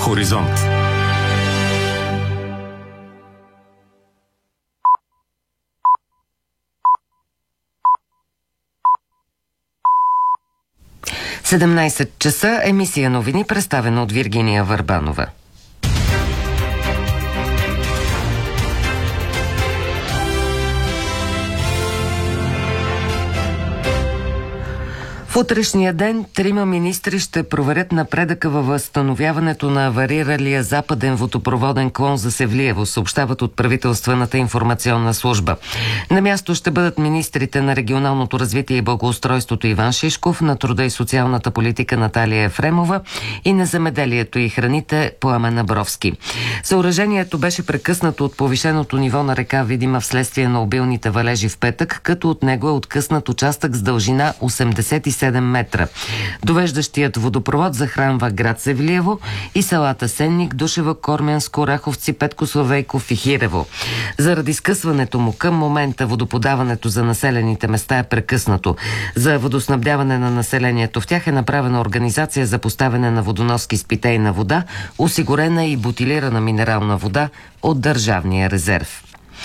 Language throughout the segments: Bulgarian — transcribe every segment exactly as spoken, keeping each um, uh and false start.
Хоризонт. седемнайсет часа, емисия новини, представена от Виргиния Върбанова. В утрешния ден трима министри ще проверят напредъка във възстановяването на авариралия западен водопроводен клон за Севлиево, съобщават от правителствената информационна служба. На място ще бъдат министрите на регионалното развитие и благоустройството Иван Шишков, на труда и социалната политика Наталия Ефремова и на земеделието и храните Пламен Абровски. Съоръжението беше прекъснато от повишеното ниво на река Видима вследствие на обилните валежи в петък, като от него е откъснат участък с дължина осемдесет и седем метра. Довеждащият водопровод захранва град Севлиево и селата Сенник, Душева, Кормянско, Раховци, Петко Славейков и Хирево. Заради скъсването му към момента водоподаването за населените места е прекъснато. За водоснабдяване на населението в тях е направена организация за поставяне на водоноски с питейна вода, осигурена и бутилирана минерална вода от Държавния резерв.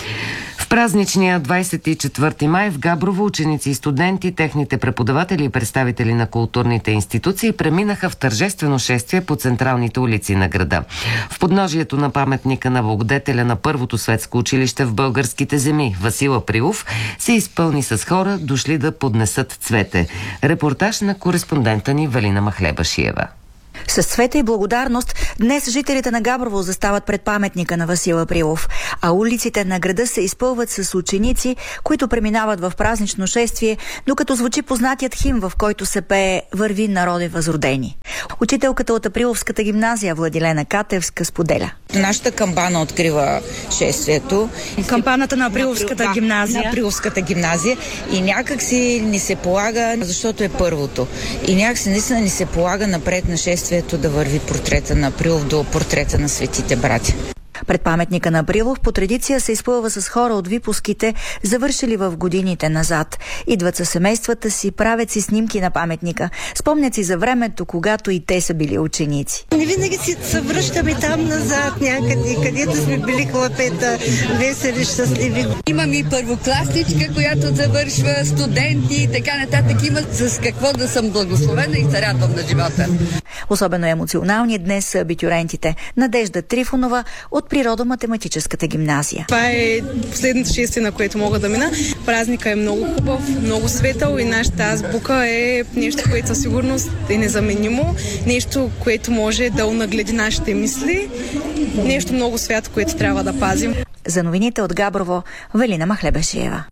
В празничния двайсет и четвърти май в Габрово ученици и студенти, техните преподаватели и представители на културните институции преминаха в тържествено шествие по централните улици на града. В подножието на паметника на благодетеля на първото светско училище в българските земи, Васил Априлов, се изпълни с хора, дошли да поднесат цвете. Репортаж на кореспондента ни Велина Махлебашиева. С цвете и благодарност днес жителите на Габрово застават пред паметника на Васил Априлов, а улиците на града се изпълват с ученици, които преминават в празнично шествие, докато звучи познатият химн, в който се пее "Върви, народе възродени". Учителката от Априловската гимназия Владилена Катевска споделя: Нашата камбана открива шествието. Кампаната на Априловската на, гимназия. На Априловската гимназия и някак си ни се полага, защото е първото. И някак си наистина ни се полага напред на шествието да върви портрета на Априлов до портрета на светите братя. Пред паметника на Априлов по традиция се изпълва с хора от випуските, завършили в годините назад. Идват със семействата си, правят си снимки на паметника. Спомнят си за времето, когато и те са били ученици. Не винаги си се връщаме там назад някъде, където сме били хлапета, весели, щастливи. Имам и първокласничка, която завършва, студенти и така нататък. Имат с какво да съм благословена и се радвам на живота. Особено емоционални днес са абитюрентите. Надежда Трифонова от Природо-математическата гимназия. Това е последното шествие, на което мога да мина. Празника е много хубав, много светъл и нашата азбука е нещо, което със сигурност е незаменимо. Нещо, което може да унагледи нашите мисли. Нещо много свято, което трябва да пазим. За новините от Габрово, Велина Махлебашиева.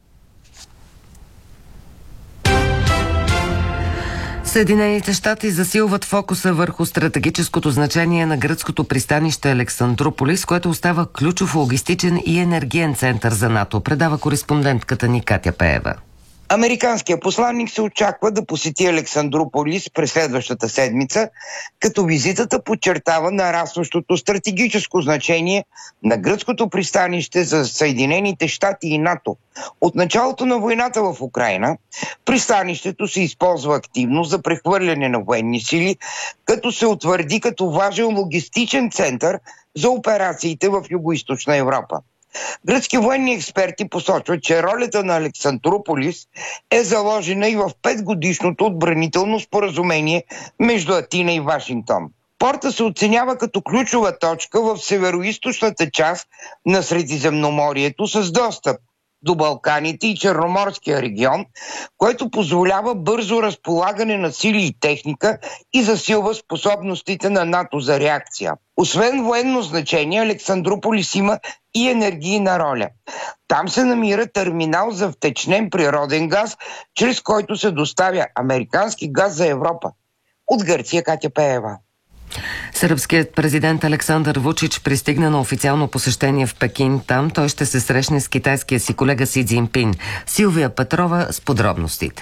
Съединените щати засилват фокуса върху стратегическото значение на гръцкото пристанище Александрополис, което остава ключов логистичен и енергиен център за НАТО, предава кореспондентката ни Катя Пеева. Американският посланник се очаква да посети Александрополис през следващата седмица, като визитата подчертава нарастващото стратегическо значение на гръцкото пристанище за Съединените щати и НАТО. От началото на войната в Украйна, пристанището се използва активно за прехвърляне на военни сили, като се утвърди като важен логистичен център за операциите в Югоизточна Европа. Гръцки военни експерти посочват, че ролята на Александрополис е заложена и в петгодишното отбранително споразумение между Атина и Вашингтон. Порта се оценява като ключова точка в североизточната част на Средиземноморието с достъп до Балканите и Черноморския регион, което позволява бързо разполагане на сили и техника и засилва способностите на НАТО за реакция. Освен военно значение, Александрополис има и енергийна роля. Там се намира терминал за втечнен природен газ, чрез който се доставя американски газ за Европа. От Гърция, Катя Пеева. Сръбският президент Александър Вучич пристигна на официално посещение в Пекин. Там той ще се срещне с китайския си колега Си Цзинпин. Силвия Петрова с подробностите.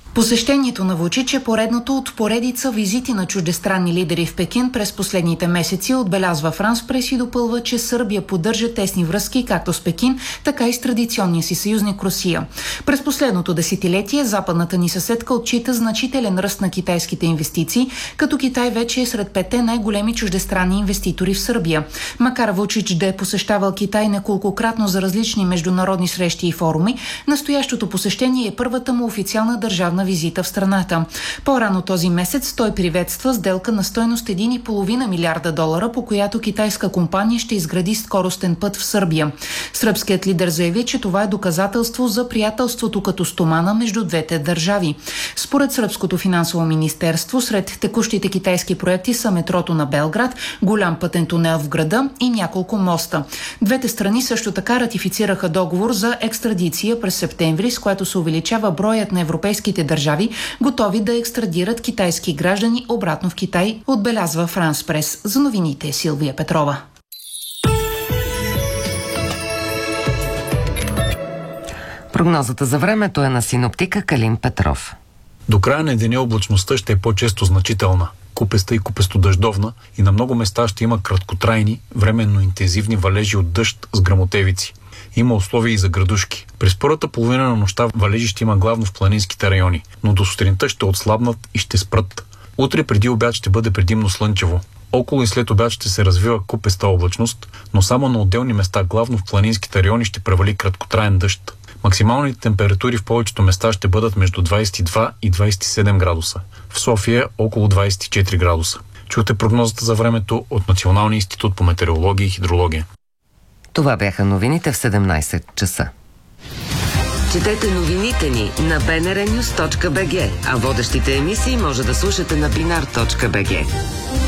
Посещението на Вучич е поредното от поредица визити на чуждестранни лидери в Пекин през последните месеци, отбелязва Франс Прес и допълва, че Сърбия поддържа тесни връзки както с Пекин, така и с традиционния си съюзник Русия. През последното десетилетие западната ни съседка отчита значителен ръст на китайските инвестиции, като Китай вече е сред петте най-големи чуждестранни инвеститори в Сърбия. Макар Вучич да е посещавал Китай неколкократно за различни международни срещи и форуми, настоящото посещение е първата му официална държавна визита в страната. По-рано този месец той приветства сделка на стойност един и половина милиарда долара, по която китайска компания ще изгради скоростен път в Сърбия. Сръбският лидер заяви, че това е доказателство за приятелството като стомана между двете държави. Според Сръбското финансово министерство, сред текущите китайски проекти са метрото на Белград, голям пътен тунел в града и няколко моста. Двете страни също така ратифицираха договор за екстрадиция през септември, с което се увеличава броят на европейските държави, готови да екстрадират китайски граждани обратно в Китай, отбелязва Франс Прес. За новините Силвия Петрова. Прогнозата за времето е на синоптика Калин Петров. До края на деня облачността ще е по-често значителна, купеста и купесто-дъждовна и на много места ще има краткотрайни, временно интензивни валежи от дъжд с гръмотевици. Има условия и за градушки. През първата половина на нощта валежи ще има главно в планинските райони, но до сутринта ще отслабнат и ще спрат. Утре преди обяд ще бъде предимно слънчево. Около и след обяд ще се развива купеста облачност, но само на отделни места, главно в планинските райони, ще превали краткотраен дъжд. Максималните температури в повечето места ще бъдат между двадесет и два и двадесет и седем градуса. В София около двадесет и четири градуса. Чухте прогнозата за времето от Националния институт по метеорология и хидрология. Това бяха новините в седемнадесет часа. Четете новините ни на би ен ар нюз точка би джи, а водещите емисии може да слушате на бинар точка би джи.